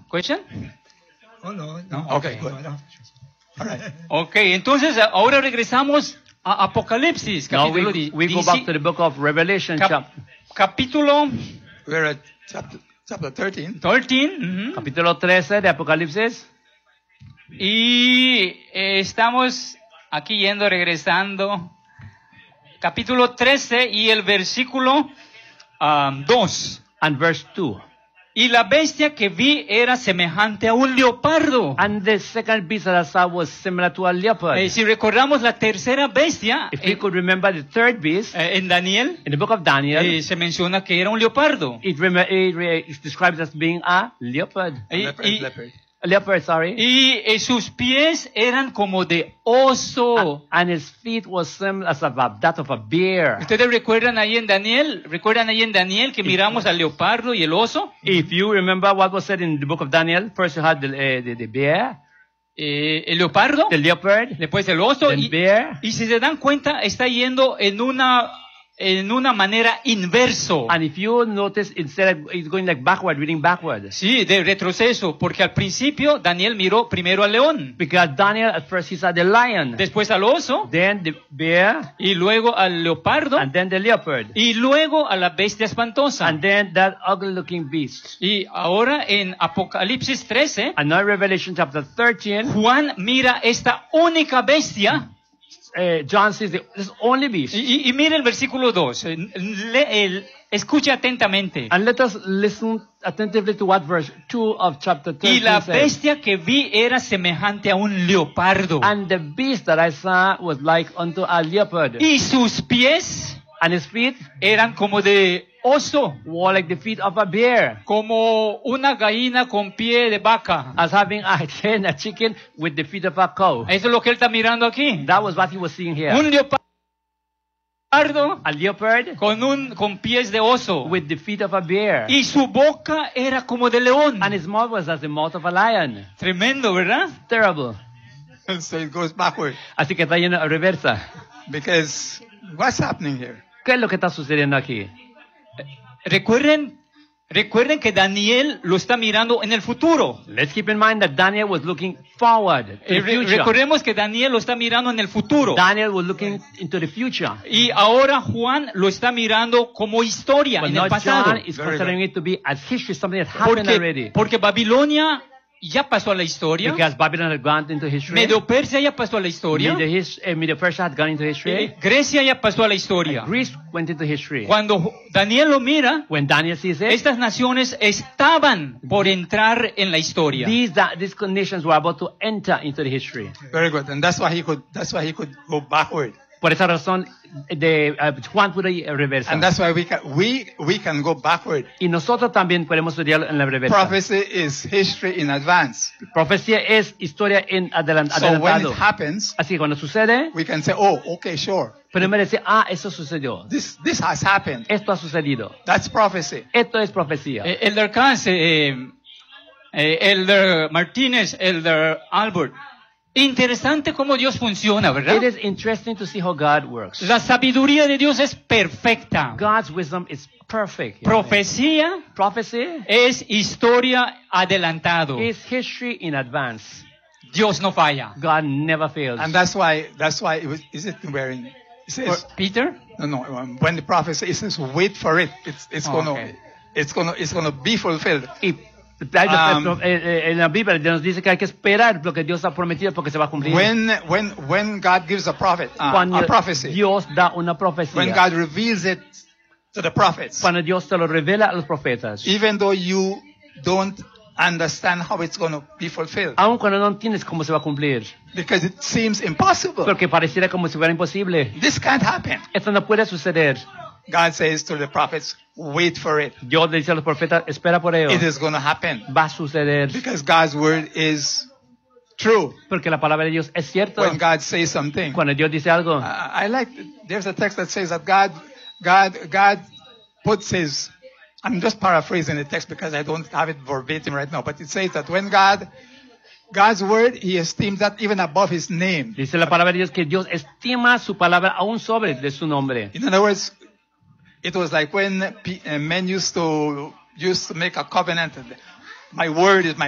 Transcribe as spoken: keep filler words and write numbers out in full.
Question? Oh, no. No, Okay, okay. good. All right. Ok, entonces ahora regresamos a Apocalipsis, Now capítulo we, di- we go dieci- back to the book of Revelation, cap- chap- capítulo We're at chapter, chapter thirteen. trece. ujú. capítulo trece de Apocalipsis. Y eh, estamos aquí yendo, regresando. Capítulo trece y el versículo ah, dos. And verse two. Y la bestia que vi era semejante a un leopardo. And the second beast that I saw was similar to a leopard. Eh, si recordamos la tercera bestia, If you eh, could remember the third beast, eh, en Daniel, in the book of Daniel, eh, se menciona que era un leopardo. it, rem- it, re- it's described as being a leopard. Y, leopard, y- leopard. A leopard, sorry. y, eh, sus pies eran como de oso. And his feet was similar as of a, that of a bear. ¿Ustedes recuerdan ahí en Daniel? ¿Recuerdan ahí en Daniel que miramos al leopardo y el oso? If you remember what was said in the book of Daniel, first you had the, uh, the, the bear, Eh, el leopardo, the leopard, después el oso, the y, bear, y si se dan cuenta, está yendo en una, en una manera inverso. and if you notice, instead of, it's going like backward, reading backward. Sí, de retroceso, porque al principio Daniel miró primero al león, Because Daniel, at first he saw the lion, después al oso, then the bear, y luego al leopardo, and then the leopard, y luego a la bestia espantosa. and then that ugly looking beast. Y ahora en Apocalipsis trece, And now in Revelation chapter thirteen, Juan mira esta única bestia. uh, John sees the, this only beast. Y, y, y mire el versículo dos. eh, le- el- escuche atentamente. And let us listen attentively to what verse two of chapter Y thirteen la says. bestia que vi era semejante a un leopardo. And the beast that I saw was like unto a leopard. Y sus pies And his feet eran como de oso, were like the feet of a bear. como una gallina con pie de vaca. As having a hen, a chicken, with the feet of a cow. Eso es lo que él está mirando aquí. That was what he was seeing here. Un leopardo A leopard con, un, con pies de oso. with the feet of a bear. Y su boca era como de león. And his mouth was as the mouth of a lion. Tremendo, ¿verdad? Terrible. So it goes backward. Así que está lleno de reversa. Because what's happening here? ¿Qué es lo que está sucediendo aquí? Recuerden, recuerden que Daniel lo está mirando en el futuro. Let's keep in mind that Daniel was looking forward to Eh, the re- future. recordemos que Daniel lo está mirando en el futuro. Daniel was looking into the future. Y ahora Juan lo está mirando como historia But en now el pasado. John is Very considering it to be as history, something that happened Porque, already. porque Babilonia ya pasó a la historia. Because Babylon had gone into history. Medio Persia ya pasó a la historia. Medio, his, uh, Medio Persia had gone into history. Eh, Grecia ya pasó a la historia. Greece went into history. Cuando Daniel lo mira, When Daniel sees it, estas naciones estaban por entrar en la historia. these, that, these nations were about to enter into the history. Very good. And that's why he could. That's why he could go backward. Por esa razón, de, uh, Juan pudo ir reversa. And that's why we can. We we can go backward. Y nosotros también podemos estudiarlo en la reversa. Prophecy is history in advance. Profecía es historia en adelan- So when adelantado. it happens, Así que cuando sucede, we can say, "Oh, okay, sure. podemos decir, ah, eso sucedió. This this has happened. Esto ha sucedido. That's prophecy." Esto es profecía. Eh, Elder Kans, eh, eh, Elder Martínez, Elder Albert. Interesante cómo Dios funciona, ¿verdad? It is interesting to see how God works. La sabiduría de Dios es perfecta. God's wisdom is perfect. Profecía Prophecy es historia adelantado. is history in advance. Dios no falla. God never fails. And that's why that's why it was. Is it wearing? It says Peter? no no. um, When the prophecy it says, "Wait for it." It's it's Oh, gonna okay. it's gonna it's gonna be fulfilled. Y hay la- Um, eh, eh, en la Biblia nos dice que hay que esperar lo que Dios ha prometido porque se va a cumplir. When when when God gives a prophet uh, Cuando a prophecy, Dios da una profecía. when God reveals it to the prophets, Cuando Dios te lo revela a los profetas. even though you don't understand how it's going to be fulfilled, Aun cuando no entiendes cómo se va a cumplir. because it seems impossible. Porque pareciera como si fuera imposible. This can't happen. Esto no puede suceder. God says to the prophets, "Wait for it. Dios le dice a los profetas, espera por ello. It is going to happen." Va a suceder. Because God's word is true. Porque la palabra de Dios es cierta. When God says something, Cuando Dios dice algo. I I like. There's a text that says that God, God, God puts His. I'm just paraphrasing the text because I don't have it verbatim right now. But it says that when God, God's word, He esteems that even above His name. Dice la palabra de Dios que Dios estima su palabra aún sobre de su nombre. In other words, it was like when pe- uh, men used to used to make a covenant. My word is my